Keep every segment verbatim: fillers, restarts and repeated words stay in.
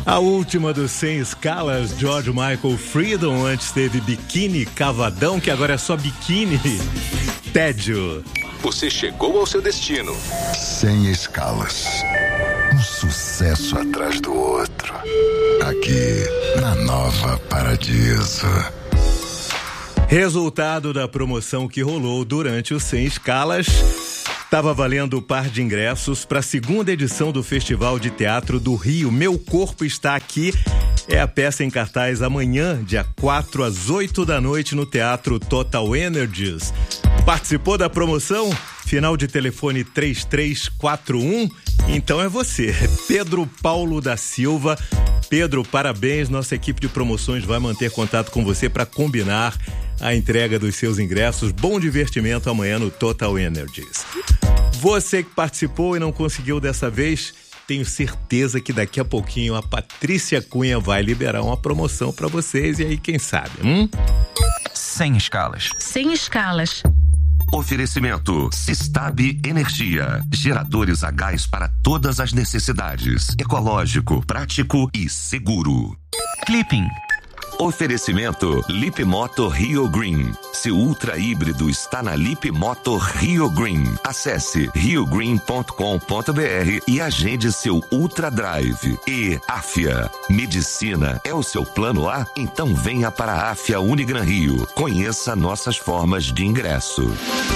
A última dos cem escalas, George Michael, Freedom. Antes teve Biquíni Cavadão, que agora é só Biquíni. Tédio. Você chegou ao seu destino. cem escalas. Um sucesso atrás do outro. Aqui, na Nova Paradiso. Resultado da promoção que rolou durante os cem escalas. Estava valendo o par de ingressos para a segunda edição do Festival de Teatro do Rio. Meu Corpo Está Aqui. É a peça em cartaz amanhã, dia quatro, às oito da noite, no Teatro Total Energies. Participou da promoção? Final de telefone três três quatro um. Então é você, Pedro Paulo da Silva. Pedro, parabéns. Nossa equipe de promoções vai manter contato com você para combinar a entrega dos seus ingressos. Bom divertimento amanhã no Total Energies. Você que participou e não conseguiu dessa vez, tenho certeza que daqui a pouquinho a Patrícia Cunha vai liberar uma promoção para vocês. E aí, quem sabe? Hum? Sem escalas. Sem escalas. Oferecimento Sistab Energia. Geradores a gás para todas as necessidades. Ecológico, prático e seguro. Clipping. Oferecimento Lip Motor Rio Green. Seu ultra híbrido está na Lip Motor Rio Green. Acesse rio green ponto com ponto b r e agende seu Ultra Drive. E Afia. Medicina é o seu plano A? Então venha para a Afia Unigran Rio. Conheça nossas formas de ingresso.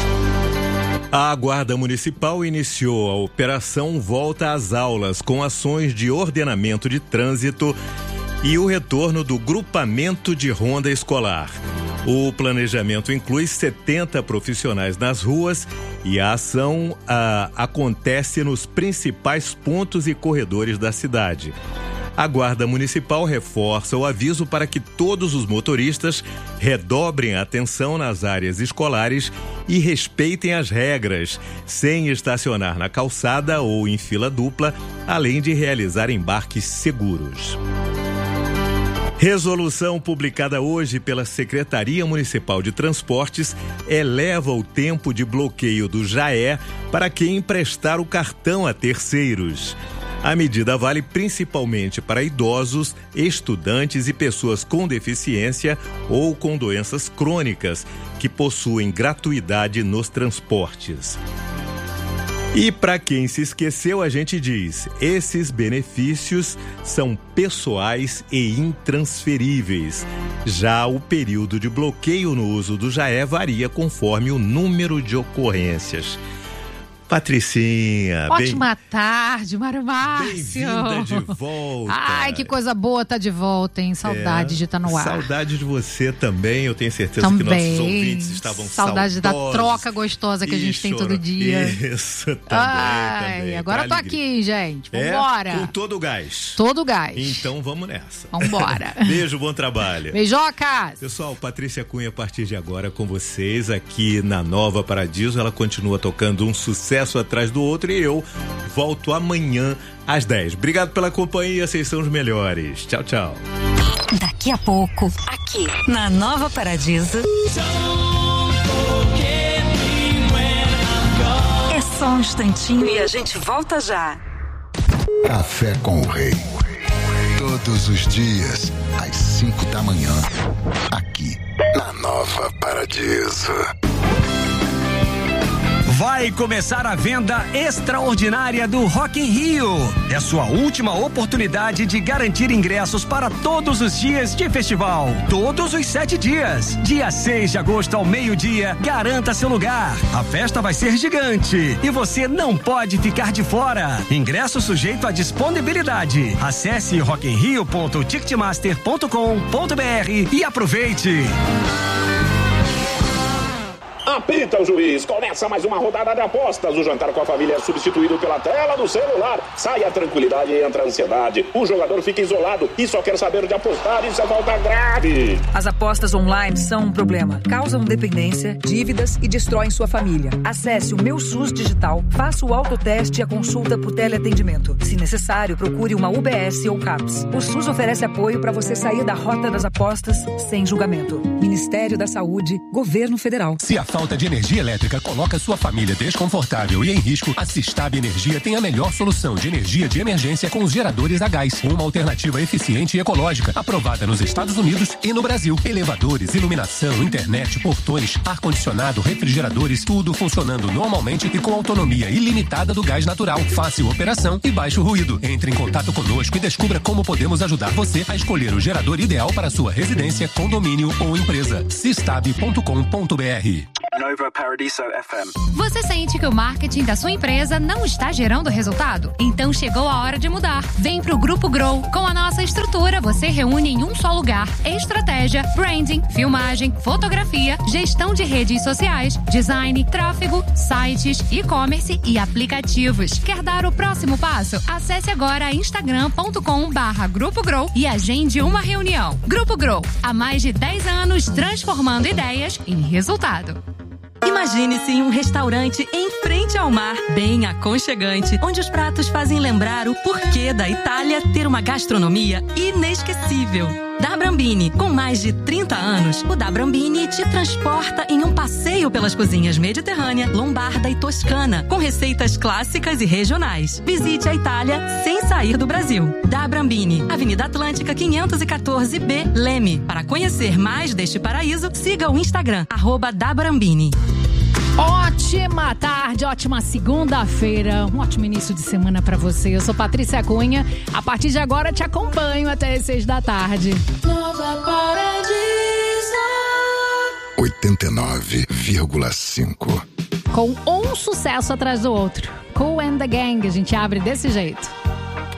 A Guarda Municipal iniciou a operação Volta às Aulas com ações de ordenamento de trânsito e o retorno do grupamento de ronda escolar. O planejamento inclui setenta profissionais nas ruas e a ação a, acontece nos principais pontos e corredores da cidade. A Guarda Municipal reforça o aviso para que todos os motoristas redobrem a atenção nas áreas escolares e respeitem as regras, sem estacionar na calçada ou em fila dupla, além de realizar embarques seguros. Resolução publicada hoje pela Secretaria Municipal de Transportes eleva o tempo de bloqueio do Jaé para quem emprestar o cartão a terceiros. A medida vale principalmente para idosos, estudantes e pessoas com deficiência ou com doenças crônicas que possuem gratuidade nos transportes. E para quem se esqueceu, a gente diz, esses benefícios são pessoais e intransferíveis. Já o período de bloqueio no uso do Jaé varia conforme o número de ocorrências. Patricinha. Ótima bem... tarde, Mário Márcio. Bem-vinda de volta. Ai, que coisa boa tá de volta, hein? Saudade é, de estar no ar. Saudade de você também. Eu tenho certeza também. que nossos ouvintes estavam Saudade saudosos. da troca gostosa que a gente tem todo dia. Isso, também, Ai, também. Agora eu tô aqui, gente. Vambora. É, com todo o gás. Todo o gás. Então vamos nessa. Vambora. Beijo, bom trabalho. Beijocas. Pessoal, Patrícia Cunha a partir de agora com vocês aqui na Nova Paradiso. Ela continua tocando um sucesso atrás do outro e eu volto amanhã às dez. Obrigado pela companhia, vocês são os melhores. Tchau, tchau. Daqui a pouco, aqui na Nova Paradiso. É só um instantinho e a gente volta já. Café com o Rei. Todos os dias, às cinco da manhã, aqui na Nova Paradiso. Vai começar a venda extraordinária do Rock in Rio. É sua última oportunidade de garantir ingressos para todos os dias de festival. Todos os sete dias. Dia seis de agosto ao meio-dia, garanta seu lugar. A festa vai ser gigante e você não pode ficar de fora. Ingresso sujeito à disponibilidade. Acesse rock in rio ponto ticketmaster ponto com ponto b r e aproveite. Apita o juiz, começa mais uma rodada de apostas. O jantar com a família é substituído pela tela do celular. Sai a tranquilidade e entra a ansiedade. O jogador fica isolado e só quer saber de apostar. Isso é falta grave. As apostas online são um problema. Causam dependência, dívidas e destroem sua família. Acesse o Meu SUS Digital, faça o autoteste e a consulta por teleatendimento. Se necessário, procure uma U B S ou CAPS. O SUS oferece apoio para você sair da rota das apostas sem julgamento. Ministério da Saúde, Governo Federal. Se a falta de energia elétrica coloca sua família desconfortável e em risco, a Sistab Energia tem a melhor solução de energia de emergência com os geradores a gás. Uma alternativa eficiente e ecológica, aprovada nos Estados Unidos e no Brasil. Elevadores, iluminação, internet, portões, ar-condicionado, refrigeradores, tudo funcionando normalmente e com autonomia ilimitada do gás natural. Fácil operação e baixo ruído. Entre em contato conosco e descubra como podemos ajudar você a escolher o gerador ideal para sua residência, condomínio ou empresa. sistab ponto com ponto b r. Nova Paradiso F M. Você sente que o marketing da sua empresa não está gerando resultado? Então chegou a hora de mudar. Vem pro Grupo Grow. Com a nossa estrutura, você reúne em um só lugar estratégia, branding, filmagem, fotografia, gestão de redes sociais, design, tráfego, sites, e-commerce e aplicativos. Quer dar o próximo passo? Acesse agora instagram ponto com barra Grupo Grow e agende uma reunião. Grupo Grow, há mais de dez anos transformando ideias em resultado. Imagine-se em um restaurante em frente ao mar, bem aconchegante, onde os pratos fazem lembrar o porquê da Itália ter uma gastronomia inesquecível. Da Brambini, com mais de trinta anos, o Da Brambini te transporta em um passeio pelas cozinhas mediterrânea, lombarda e toscana, com receitas clássicas e regionais. Visite a Itália sem sair do Brasil. Da Brambini, Avenida Atlântica quinhentos e quatorze B, Leme. Para conhecer mais deste paraíso, siga o Instagram, arroba Da Brambini. Ótima tarde, ótima segunda-feira, um ótimo início de semana pra você. Eu sou Patrícia Cunha, a partir de agora te acompanho até as seis da tarde. Nova Paradiso oitenta e nove vírgula cinco. Com um sucesso atrás do outro. Kool and the Gang, a gente abre desse jeito.